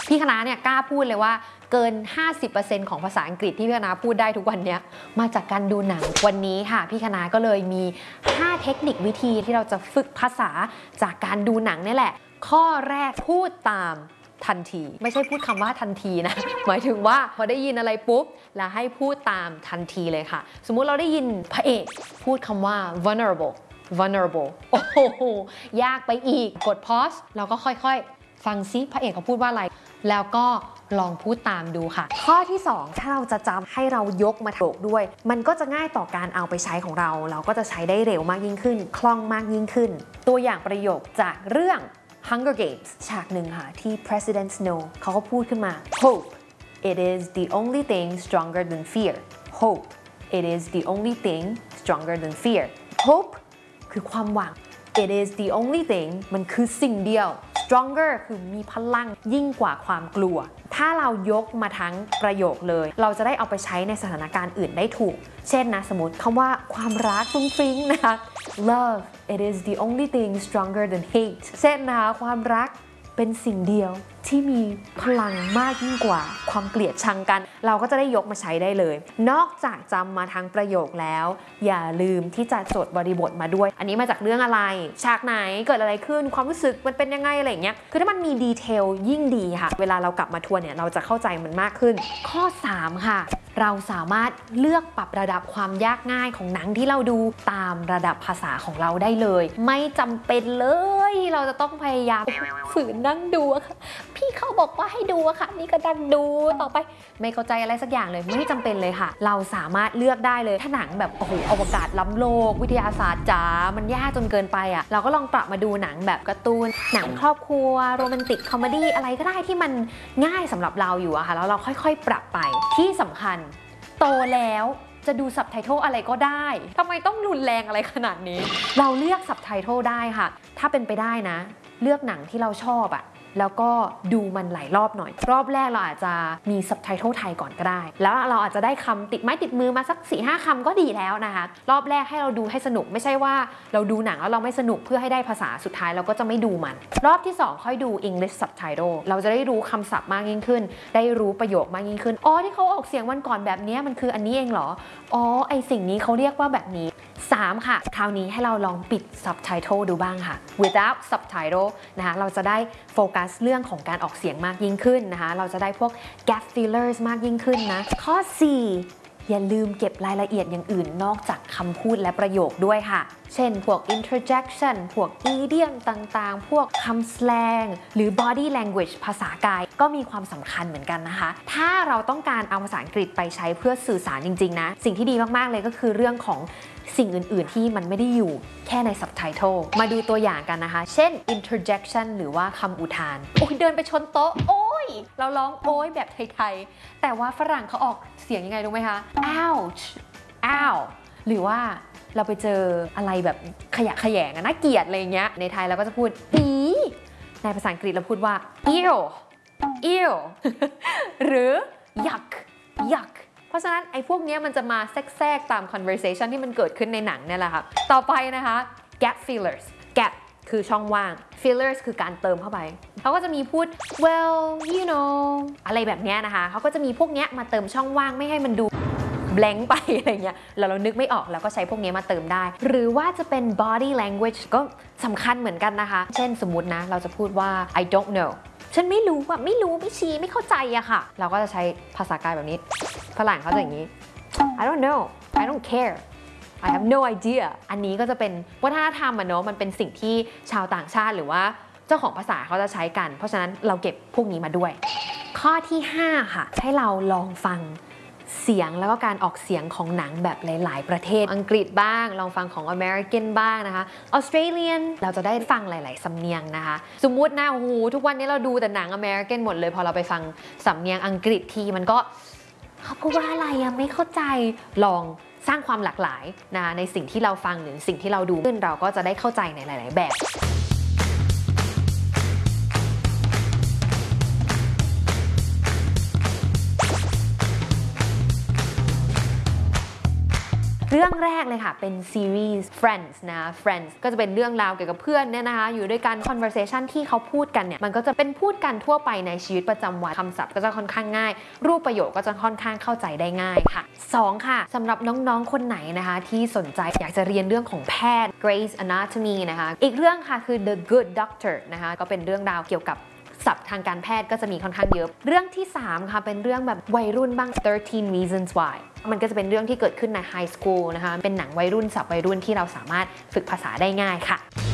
พี่คณะเนี่ยกล้าพูดเลยว่าเกิน 50% ของภาษาอังกฤษที่พี่คณะพูดได้ทุกวันนี้มาจากการดูหนังวันนี้ค่ะพี่คณะก็เลยมี5เทคนิควิธีที่เราจะฝึกภาษาจากการดูหนังนี่แหละข้อแรกพูดตามทันทีไม่ใช่พูดคำว่าทันทีนะหมายถึงว่าพอได้ยินอะไรปุ๊บแล้วให้พูดตามทันทีเลยค่ะสมมุติเราได้ยินพระเอกพูดคำว่า vulnerable โอ้โหยากไปอีกกด pause เราก็ค่อยๆฟังซิพระเอกเขาพูดว่าอะไรแล้วก็ลองพูดตามดูค่ะข้อที่2ถ้าเราจะจำให้เรายกมาโถกด้วยมันก็จะง่ายต่อการเอาไปใช้ของเราก็จะใช้ได้เร็วมากยิ่งขึ้นคล่องมากยิ่งขึ้นตัวอย่างประโยคจากเรื่อง Hunger Games ฉากหนึ่งค่ะที่ President Snow เขาก็พูดขึ้นมา Hope it is the only thing stronger than fear Hope it is the only thing stronger than fear Hope คือความหวัง it is the only thing มันคือสิ่งเดียว stronger คือมีพลังยิ่งกว่าความกลัวถ้าเรายกมาทั้งประโยคเลยเราจะได้เอาไปใช้ในสถานการณ์อื่นได้ถูกเช่นนะสมมติคำว่าความรักฟุ้งฟิ้งนะคะ love it is the only thing stronger than hate เช่นนะคะความรักเป็นสิ่งเดียวที่มีพลังมากยิ่งกว่าความเกลียดชังกันเราก็จะได้ยกมาใช้ได้เลยนอกจากจำมาทั้งประโยคแล้วอย่าลืมที่จะจดบริบทมาด้วยอันนี้มาจากเรื่องอะไรฉากไหนเกิดอะไรขึ้นความรู้สึกมันเป็นยังไงอะไรอย่างเงี้ยคือถ้ามันมีดีเทลยิ่งดีค่ะเวลาเรากลับมาทวนเนี่ยเราจะเข้าใจมันมากขึ้นข้อ3ค่ะเราสามารถเลือกปรับระดับความยากง่ายของหนังที่เราดูตามระดับภาษาของเราได้เลยไม่จำเป็นเลยเราจะต้องพยายามฝืนนั่งดูอะค่ะพี่เขาบอกว่าให้ดูอะค่ะนี่ก็ดันดูต่อไปไม่เข้าใจอะไรสักอย่างเลยไม่จำเป็นเลยค่ะเราสามารถเลือกได้เลยถ้าหนังแบบโอ้โหอวกาศล้ำโลกวิทยาศาสตร์จ๋ามันยากจนเกินไปอะเราก็ลองปรับมาดูหนังแบบการ์ตูนหนังครอบครัวโรแมนติกคอมเมดี้อะไรก็ได้ที่มันง่ายสำหรับเราอยู่อะค่ะแล้วเราค่อยๆปรับไปที่สำคัญโตแล้วจะดูซับไตเติลอะไรก็ได้ทำไมต้องรุนแรงอะไรขนาดนี้เราเลือกซับไตเติลได้ค่ะถ้าเป็นไปได้นะเลือกหนังที่เราชอบอะแล้วก็ดูมันหลายรอบหน่อยรอบแรกเราอาจจะมีซับไตเติลไทยก่อนก็ได้แล้วเราอาจจะได้คำติดไม้ติดมือมาสัก 4-5 คำก็ดีแล้วนะคะรอบแรกให้เราดูให้สนุกไม่ใช่ว่าเราดูหนังแล้วเราไม่สนุกเพื่อให้ได้ภาษาสุดท้ายเราก็จะไม่ดูมันรอบที่2ค่อยดู English Subtitle เราจะได้รู้คำศัพท์มากยิ่งขึ้นได้รู้ประโยคมากยิ่งขึ้นอ๋อที่เขาออกเสียงวันก่อนแบบนี้มันคืออันนี้เองเหรออ๋อไอสิ่งนี้เขาเรียกว่าแบบนี้3ค่ะคราวนี้ให้เราลองปิด Subtitle ดูบ้างค่ะ without Subtitle นะคะเราจะได้โฟกัสเรื่องของการออกเสียงมากยิ่งขึ้นนะคะเราจะได้พวก gap fillers มากยิ่งขึ้นนะข้อ4อย่าลืมเก็บรายละเอียดอย่างอื่นนอกจากคำพูดและประโยคด้วยค่ะเช่นพวก interjection พวก idiom ต่างๆพวกคำ slang หรือ body language ภาษากายก็มีความสำคัญเหมือนกันนะคะถ้าเราต้องการเอาภาษาอังกฤษไปใช้เพื่อสื่อสารจริงๆนะสิ่งที่ดีมากๆเลยก็คือเรื่องของสิ่งอื่นๆที่มันไม่ได้อยู่แค่ใน subtitle มาดูตัวอย่างกันนะคะเช่น interjection หรือว่าคำอุทานโอ้ยเดินไปชนโต๊ะโอ้ยเราร้องโอ้ยแบบไทยๆแต่ว่าฝรั่งเขาออกเสียงยังไงรู้ไหมคะ ouch ow หรือว่าเราไปเจออะไรแบบขยะแขยงน่าเกลียดอะไรเงี้ยในไทยเราก็จะพูดอีในภาษาอังกฤษเราพูดว่า ew หรือ yuck เพราะฉะนั้นไอ้พวกนี้มันจะมาแทรกตาม conversation ที่มันเกิดขึ้นในหนังเนี่ยแหละค่ะต่อไปนะคะ gap fillers gap คือช่องว่าง fillers คือการเติมเข้าไปเขาก็จะมีพูด well you know อะไรแบบนี้นะคะเขาก็จะมีพวกนี้มาเติมช่องว่างไม่ให้มันดูblank ไปอะไรเงี้ยแล้วเรานึกไม่ออกแล้วก็ใช้พวกนี้มาเติมได้หรือว่าจะเป็น body language ก็สำคัญเหมือนกันนะคะเช่นสมมุตินะเราจะพูดว่า I don't know ฉันไม่รู้ไม่ชี้ไม่เข้าใจอะค่ะเราก็จะใช้ภาษากายแบบนี้ฝรั่งเขาจะอย่างนี้ I don't know I don't care I have no idea อันนี้ก็จะเป็นวัฒนธรรมอะเนาะมันเป็นสิ่งที่ชาวต่างชาติหรือว่าเจ้าของภาษาเขาจะใช้กันเพราะฉะนั้นเราเก็บพวกนี้มาด้วยข้อที่5ค่ะให้เราลองฟังเสียงแล้วก็การออกเสียงของหนังแบบหลายๆประเทศอังกฤษบ้างลองฟังของอเมริกันบ้างนะคะออสเตรเลียนเราจะได้ฟังหลายๆสำเนียงนะคะสมมุตินะโอ้โหทุกวันนี้เราดูแต่หนังอเมริกันหมดเลยพอเราไปฟังสำเนียงอังกฤษทีมันก็เขาพูดว่าอะไรอะไม่เข้าใจลองสร้างความหลากหลายนะคะในสิ่งที่เราฟังหรือสิ่งที่เราดูขึ้นเราก็จะได้เข้าใจในหลายๆแบบหรืรื่องแรกเลยค่ะเป็นซีรีส์ Friends นะ Friends ก็จะเป็นเรื่องราวเกี่ยวกับเพื่อนเนี่ยนะคะอยู่ด้วยกัน conversation ที่เขาพูดกันเนี่ยมันก็จะเป็นพูดกันทั่วไปในชีวิตประจำวันคำศัพท์ก็จะค่อนข้างง่ายรูปประโยคก็จะค่อนข้างเข้าใจได้ง่ายค่ะ2ค่ะสำหรับน้องๆคนไหนนะคะที่สนใจอยากจะเรียนเรื่องของแพทย์ Grey's Anatomy นะคะอีกเรื่องค่ะคือ The Good Doctor นะคะก็เป็นเรื่องราวเกี่ยวกับศัพท์ทางการแพทย์ก็จะมีค่อนข้างเยอะเรื่องที่3ค่ะเป็นเรื่องแบบวัยรุ่นบ้าง13 Reasons Why มันก็จะเป็นเรื่องที่เกิดขึ้นในไฮสคูลนะคะเป็นหนังวัยรุ่นศัพท์วัยรุ่นที่เราสามารถฝึกภาษาได้ง่ายค่ะ